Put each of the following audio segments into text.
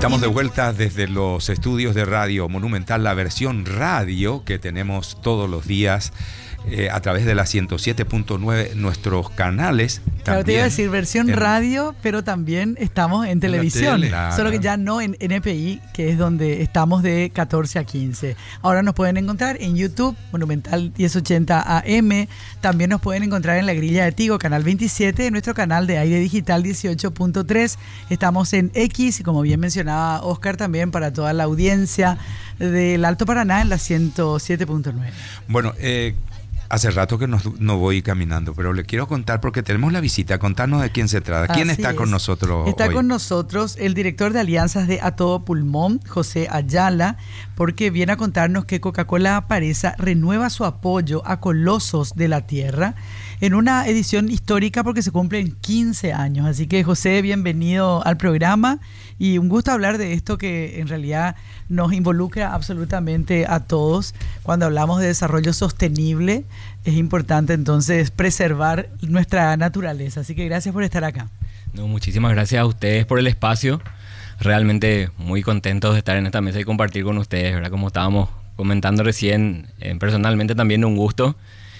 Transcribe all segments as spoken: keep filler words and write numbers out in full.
Estamos de vuelta desde los estudios de Radio Monumental, la versión radio que tenemos todos los días eh, a través de la ciento siete punto nueve, nuestros canales. Claro, te iba a decir versión en, radio, pero también estamos en televisión, tele, claro. Solo que ya no en N P I, que es donde estamos de catorce a quince. Ahora nos pueden encontrar en YouTube, Monumental diez ochenta A M, también nos pueden encontrar en La Grilla de Tigo, canal veintisiete, en nuestro canal de aire digital dieciocho punto tres, estamos en X, y como bien mencionaba Oscar, también para toda la audiencia del Alto Paraná en la ciento siete punto nueve. Bueno, eh... hace rato que no, no voy caminando, pero le quiero contar porque tenemos la visita. Contanos de quién se trata. ¿Quién Así está es. con nosotros Está hoy? con nosotros el director de alianzas de A Todo Pulmón, José Ayala, porque viene a contarnos que Coca-Cola Paresa renueva su apoyo a Colosos de la Tierra en una edición histórica porque se cumplen quince años. Así que, José, bienvenido al programa y un gusto hablar de esto que en realidad nos involucra absolutamente a todos. Cuando hablamos de desarrollo sostenible, es importante entonces preservar nuestra naturaleza. Así que gracias por estar acá. No, muchísimas gracias a ustedes por el espacio. Realmente muy contentos de estar en esta mesa y compartir con ustedes, ¿verdad? Como estábamos comentando recién, eh, personalmente también un gusto.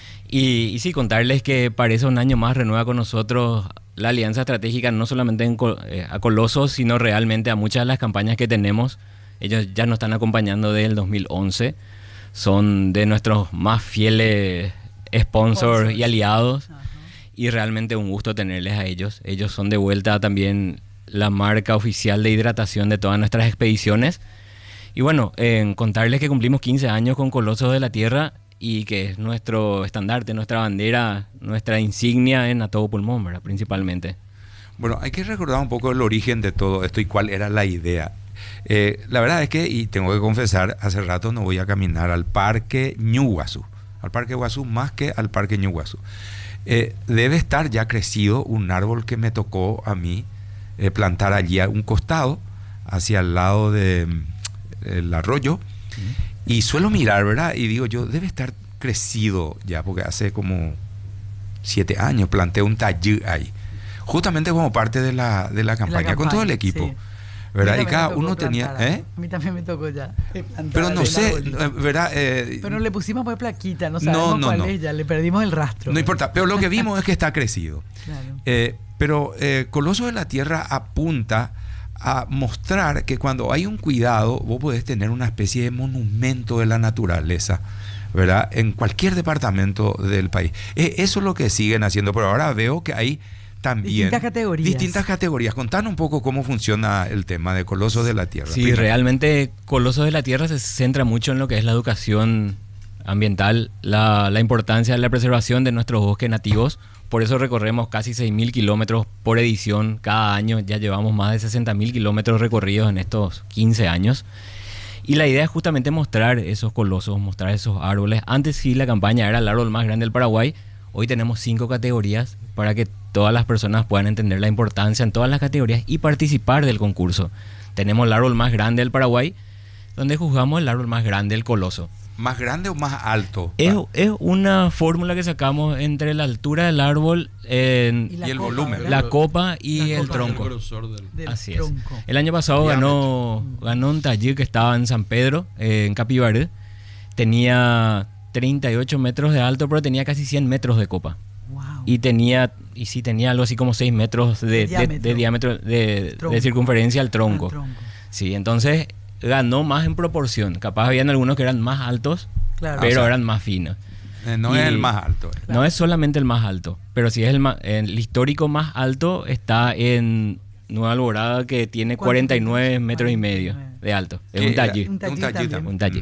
Y, y sí, contarles que Paresa un año más renueva con nosotros la alianza estratégica, no solamente en, eh, a Colosos, sino realmente a muchas de las campañas que tenemos. Ellos ya nos están acompañando desde el dos mil once. Son de nuestros más fieles sponsors, sponsors. y aliados. Uh-huh. Y realmente un gusto tenerles a ellos. Ellos son de vuelta también la marca oficial de hidratación de todas nuestras expediciones. Y bueno, eh, contarles que cumplimos quince años con Colosos de la Tierra y que es nuestro estandarte, nuestra bandera, nuestra insignia en A Todo Pulmón, ¿verdad? Principalmente. Bueno, hay que recordar un poco el origen de todo esto y cuál era la idea. Eh, la verdad es que, y tengo que confesar, hace rato no voy a caminar al Parque Ñuguazú, al Parque Guazú más que al Parque Ñuguazú. Eh, debe estar ya crecido un árbol que me tocó a mí eh, plantar allí a un costado, hacia el lado del de, arroyo, uh-huh. Y suelo mirar, ¿verdad? Y digo yo, debe estar crecido ya, porque hace como siete años planté un tallí ahí, justamente como parte de la, de la, campaña, la campaña, con todo el equipo. Sí. ¿Verdad? Y cada uno tenía... ¿eh? A mí también me tocó ya. Pero no sé, ¿verdad? Eh, pero le pusimos pues plaquita, no sabemos no, no, cuál no. es ya, le perdimos el rastro. No importa, pero lo que vimos es que está crecido. Claro. Eh, pero eh, Colosos de la Tierra apunta a mostrar que cuando hay un cuidado, vos podés tener una especie de monumento de la naturaleza, ¿verdad? En cualquier departamento del país. Eh, eso es lo que siguen haciendo, pero ahora veo que hay también distintas categorías. Distintas categorías. Contanos un poco cómo funciona el tema de Colosos de la Tierra. Sí, primero. Realmente Colosos de la Tierra se centra mucho en lo que es la educación ambiental, la, la importancia de la preservación de nuestros bosques nativos. Por eso recorremos casi seis mil kilómetros por edición cada año. Ya llevamos más de sesenta mil kilómetros recorridos en estos quince años. Y la idea es justamente mostrar esos colosos, mostrar esos árboles. Antes sí la campaña era el árbol más grande del Paraguay. Hoy tenemos cinco categorías para que todas las personas puedan entender la importancia en todas las categorías y participar del concurso. Tenemos el árbol más grande del Paraguay, donde juzgamos el árbol más grande del Coloso. ¿Más grande o más alto? Es, es una fórmula que sacamos entre la altura del árbol en, y, y el copa, volumen. La copa y la el copa tronco. El grosor del, del Así tronco. Es. El año pasado ganó, ganó un taller que estaba en San Pedro, eh, en Capibaré. Tenía treinta y ocho metros de alto, pero tenía casi cien metros de copa. Wow. Y tenía, y sí, tenía algo así como seis metros de, de diámetro, de, de, diámetro de, de circunferencia al tronco. tronco. Sí, entonces ganó más en proporción. Capaz habían algunos que eran más altos, claro. pero o sea, eran más finos. Eh, no y es el más alto. Eh. No es solamente el más alto, pero sí es el, más, el histórico más alto. Está en Nueva Alborada, que tiene cuarenta y nueve metros y medio de alto. Es un tallí. Un tallí. Un tallí.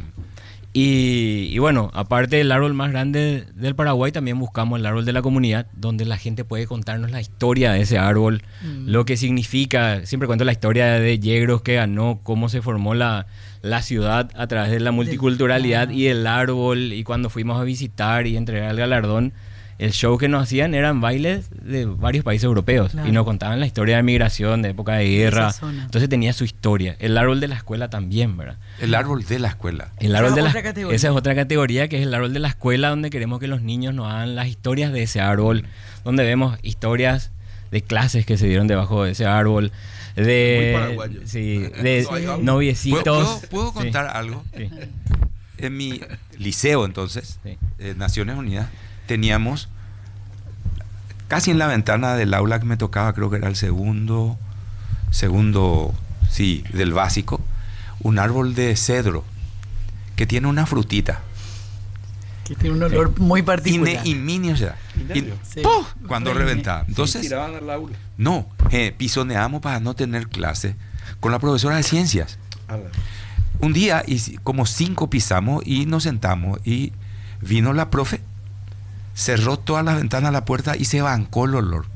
Y, y bueno, aparte del árbol más grande del Paraguay, también buscamos el árbol de la comunidad, donde la gente puede contarnos la historia de ese árbol, mm. lo que significa. Siempre cuento la historia de Yegros, que ganó, cómo se formó la, la ciudad a través de la multiculturalidad y el árbol, y cuando fuimos a visitar y entregar el galardón, el show que nos hacían eran bailes de varios países europeos, claro. y nos contaban la historia de migración, de época de guerra. Entonces tenía su historia. El árbol de la escuela también, ¿verdad? El árbol de la escuela. El árbol esa, de la, otra categoría. Esa es otra categoría, que es el árbol de la escuela, donde queremos que los niños nos hagan las historias de ese árbol, donde vemos historias de clases que se dieron debajo de ese árbol, de, Muy paraguayo. sí, de Sí. noviecitos. ¿Puedo, puedo, puedo Sí. contar algo? Sí. En mi liceo entonces, Sí. eh, Naciones Unidas, teníamos casi en la ventana del aula que me tocaba, creo que era el segundo, segundo, sí, del básico, un árbol de cedro que tiene una frutita. Que tiene un olor muy particular. Y, y mini, o sea, y, Sí. ¡puf! Cuando Reine. reventaba. Entonces, tiraban al aula. no, eh, pisoneamos para no tener clase con la profesora de ciencias. Ala. Un día, y si- como cinco pisamos y nos sentamos y vino la profe, cerró todas las ventanas, la puerta y se bancó el olor.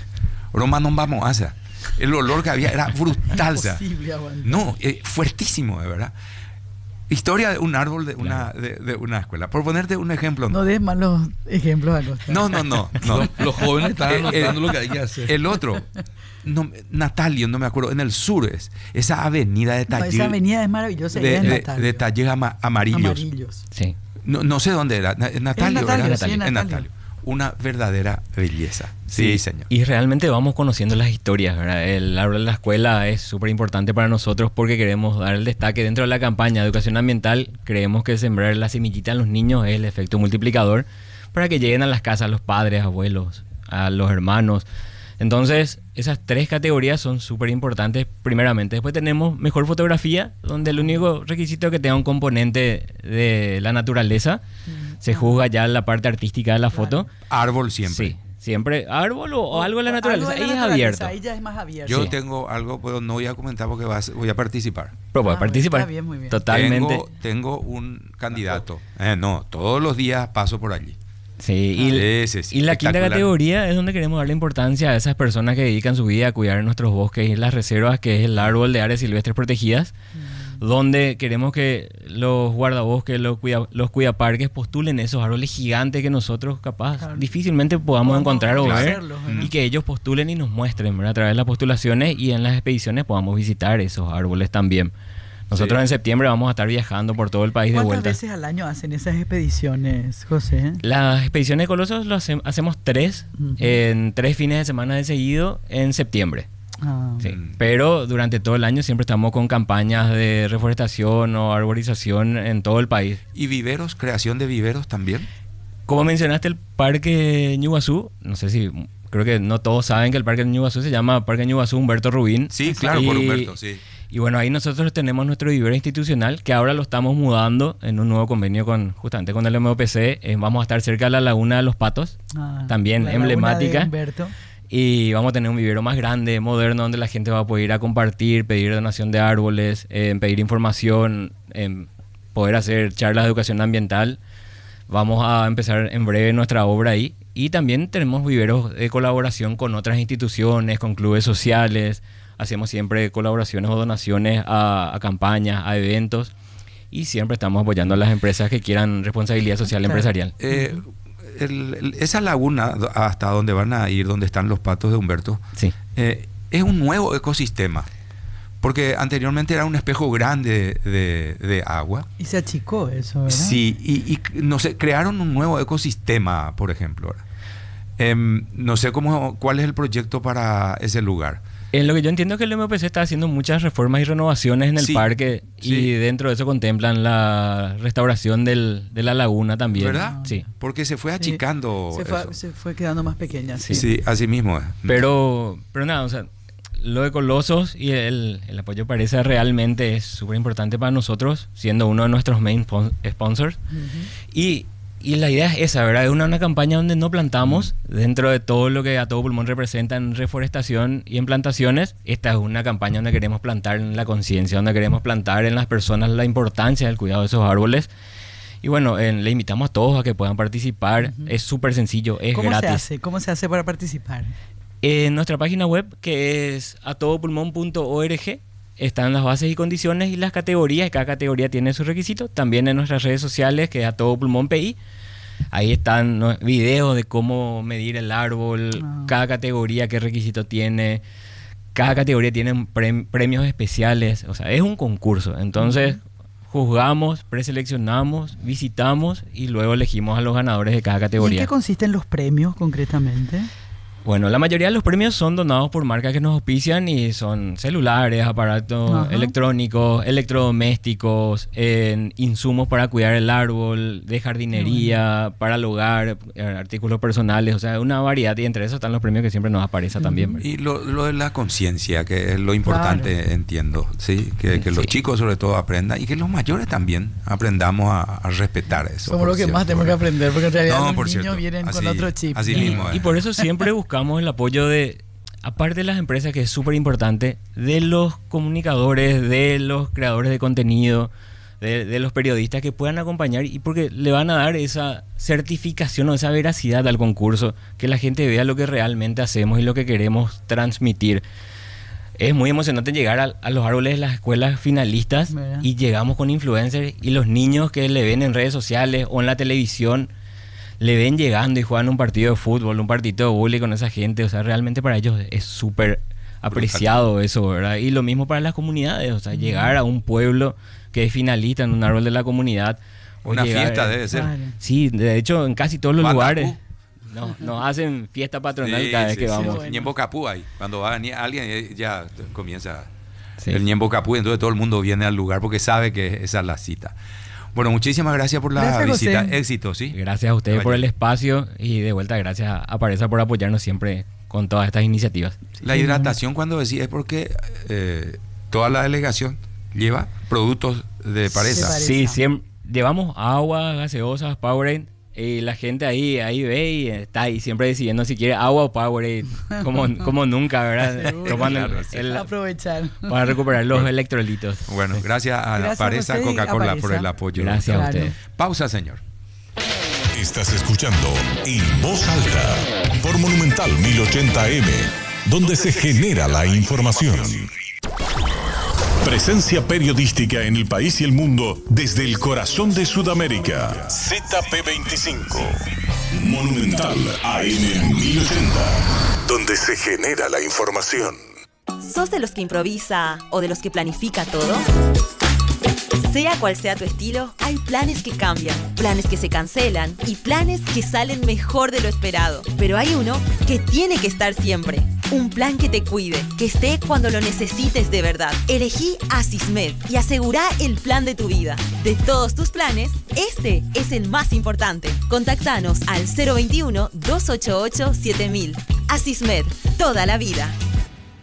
Roma no vamos a hacer. El olor que había era brutal. o sea. Imposible aguantar. No, eh, fuertísimo, de verdad. Historia de un árbol de una, de, de una escuela. Por ponerte un ejemplo. No des malos ejemplos a Costa. No, no, no. no. Los, los jóvenes están Eh, anotando eh, lo que hay que hacer. El otro, no, Natalio, no me acuerdo, en el sur es. Esa avenida de No, Taller. esa avenida es maravillosa. de, ella es de, Natalio. de Taller ama- amarillos. Amarillos. Sí. No, no sé dónde era. Na- Natalio, Natalio, era. sí, En Natalio. Natalio. Una verdadera belleza. Sí, señor. Y realmente vamos conociendo las historias, ¿verdad? El árbol de la escuela es súper importante para nosotros porque queremos dar el destaque dentro de la campaña de educación ambiental. Creemos que sembrar la semillita en los niños es el efecto multiplicador para que lleguen a las casas los padres, abuelos, a los hermanos. Entonces, esas tres categorías son súper importantes primeramente. Después tenemos mejor fotografía, donde el único requisito es que tenga un componente de la naturaleza. Se juzga ya la parte artística de la foto. Árbol siempre. Sí, siempre árbol o, o algo de la Algo naturaleza. de la Ahí es naturaleza, abierto. Ahí ya es más abierto. Yo Sí. tengo algo, pero no voy a comentar porque vas- voy a participar. Pero puede Ah, bueno, participar. está bien, muy bien. Totalmente. Tengo, tengo un candidato. Eh, no, todos los días paso por allí. Sí, y, Ah, ese sí, y la quinta espectacular. categoría es donde queremos darle importancia a esas personas que dedican su vida a cuidar nuestros bosques y las reservas, que es el árbol de áreas silvestres protegidas, donde queremos que los guardabosques, los, cuida, los cuidaparques postulen esos árboles gigantes que nosotros capaz Claro. difícilmente podamos Podamos encontrar o ver, conocerlos, ¿verdad? y que ellos postulen y nos muestren, ¿verdad? A través de las postulaciones, y en las expediciones podamos visitar esos árboles también. Nosotros Sí. en septiembre vamos a estar viajando por todo el país de ¿Cuántas vuelta. veces al año hacen esas expediciones, José? Las expediciones de Colosos lo hace- hacemos tres, Ujú. en tres fines de semana de seguido en septiembre. Ah, Sí. Mm. Pero durante todo el año siempre estamos con campañas de reforestación o arborización en todo el país. ¿Y viveros? ¿Creación de viveros también? Como mencionaste el Parque Ñuguazú, no sé si, creo que no todos saben que el Parque Ñuguazú se llama Parque Ñuguazú Humberto Rubín. Sí, claro, por Y- Humberto, sí. Y bueno, ahí nosotros tenemos nuestro vivero institucional, que ahora lo estamos mudando en un nuevo convenio con justamente con el M O P C. Eh, vamos a estar cerca de la Laguna de los Patos, ah, también la laguna de emblemática. Humberto. Y vamos a tener un vivero más grande, moderno, donde la gente va a poder ir a compartir, pedir donación de árboles, eh, pedir información, eh, poder hacer charlas de educación ambiental. Vamos a empezar en breve nuestra obra ahí. Y también tenemos viveros de colaboración con otras instituciones, con clubes sociales. Hacemos siempre colaboraciones o donaciones a, a campañas, a eventos. Y siempre estamos apoyando a las empresas que quieran responsabilidad social Claro. empresarial. Eh, el- el- esa laguna do- hasta donde van a ir, donde están los patos de Humberto, Sí. eh, es un nuevo ecosistema. Porque anteriormente era un espejo grande de, de agua. Y se achicó eso, ¿verdad? Sí, y, y no sé, crearon un nuevo ecosistema, por ejemplo. ¿verdad? Em, no sé cómo, cuál es el proyecto para ese lugar. En lo que yo entiendo es que el M O P C está haciendo muchas reformas y renovaciones en el Sí, parque, sí. y dentro de eso contemplan la restauración del, de la laguna también. ¿Verdad? Sí. Porque se fue Sí. achicando. Se fue, eso. se fue quedando más pequeña. Sí, Sí. así mismo es. Pero, pero nada, o sea, lo de Colosos y el, el apoyo parece realmente es súper importante para nosotros, siendo uno de nuestros main spon- sponsors. Ujú. Y, y la idea es esa, ¿verdad? Es una, una campaña donde no plantamos, dentro de todo lo que A Todo Pulmón representa en reforestación y en plantaciones. Esta es una campaña donde queremos plantar en la conciencia, donde queremos plantar en las personas la importancia del cuidado de esos árboles. Y bueno, eh, le invitamos a todos a que puedan participar. Ujú. Es súper sencillo, es ¿Cómo gratis. se hace? ¿Cómo se hace para participar? En nuestra página web, que es a todo pulmón punto org, están las bases y condiciones y las categorías, y cada categoría tiene su requisito. También en nuestras redes sociales, que es a todo pulmón P I, ahí están, ¿no?, videos de cómo medir el árbol, Ah. cada categoría, qué requisito tiene. Cada categoría tiene prem- premios especiales, o sea, es un concurso. Entonces, juzgamos, preseleccionamos, visitamos y luego elegimos a los ganadores de cada ¿Y en categoría. qué consisten los premios concretamente? Bueno, la mayoría de los premios son donados por marcas que nos auspician y son celulares, aparatos Ajá. electrónicos, electrodomésticos, eh, insumos para cuidar el árbol, de jardinería, para el hogar, eh, artículos personales, o sea, una variedad, y entre esos están los premios que siempre nos aparecen también. ¿verdad? Y lo, lo de la conciencia, que es lo importante, Claro. entiendo, ¿sí? Que, que los Sí. chicos sobre todo aprendan y que los mayores también aprendamos a, a respetar eso. Somos por los que cierto, más tenemos que ¿verdad? aprender, porque en realidad No, los por niños cierto, vienen así- con otro chip. así Y, mismo, eh. y por eso siempre buscamos el apoyo de, aparte de las empresas, que es súper importante, de los comunicadores, de los creadores de contenido, de, de los periodistas que puedan acompañar, y porque le van a dar esa certificación o esa veracidad al concurso, que la gente vea lo que realmente hacemos y lo que queremos transmitir. Es muy emocionante llegar a, a los árboles de las escuelas finalistas Mira. y llegamos con influencers y los niños que le ven en redes sociales o en la televisión le ven llegando y juegan un partido de fútbol, un partido de vóley con esa gente. O sea, realmente para ellos es súper apreciado eso, ¿verdad? Y lo mismo para las comunidades, o sea, llegar a un pueblo que es finalista en un árbol de la comunidad. o Una llegar- fiesta debe ser. Claro. Sí, de hecho en casi todos los Batacú. lugares no, nos hacen fiesta patronal Sí, cada vez sí, que sí. vamos. bueno. Ñembo Capú ahí. Cuando va a venir alguien, eh, ya comienza Sí. el Ñembo Capú, entonces todo el mundo viene al lugar porque sabe que esa es la cita. Bueno, muchísimas gracias por la Gracias, visita. José. Éxito, ¿sí? Gracias a ustedes por el Caballero. espacio y de vuelta gracias a Apareza por apoyarnos siempre con todas estas iniciativas. La hidratación, cuando decía, es porque eh, toda la delegación lleva productos de Paresa. Paresa. Sí, siempre llevamos agua, gaseosas, Powerade, y la gente ahí ahí ve y está ahí siempre decidiendo si quiere agua o Powerade, como, como nunca, ¿verdad? Seguro. Toman el- Claro, sí. el- Aprovechar. para recuperar los electrolitos. Bueno, gracias a Gracias, Paresa José, y Coca-Cola a por Paresa. el apoyo. Gracias a Claro. ustedes. Pausa, señor. Estás escuchando En Voz Alta por Monumental mil ochenta M, donde se genera la información. Presencia periodística en el país y el mundo desde el corazón de Sudamérica. Z P veinticinco. Monumental A M mil ochenta, donde se genera la información. ¿Sos de los que improvisa o de los que planifica todo? Sea cual sea tu estilo, hay planes que cambian, planes que se cancelan y planes que salen mejor de lo esperado. Pero hay uno que tiene que estar siempre. Un plan que te cuide, que esté cuando lo necesites de verdad. Elegí Asismed y asegura el plan de tu vida. De todos tus planes, este es el más importante. Contactanos al cero veintiuno, dos ochenta y ocho, siete mil. Asismed, toda la vida.